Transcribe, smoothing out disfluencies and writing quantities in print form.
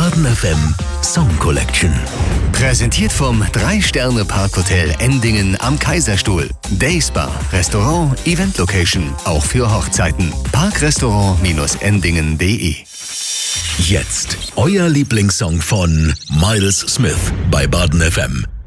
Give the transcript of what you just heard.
Baden FM Song Collection. Präsentiert vom 3-Sterne-Parkhotel Endingen am Kaiserstuhl. Dayspa, Restaurant, Event Location, auch für Hochzeiten. Parkrestaurant-endingen.de. Jetzt euer Lieblingssong von Miles Smith bei Baden FM.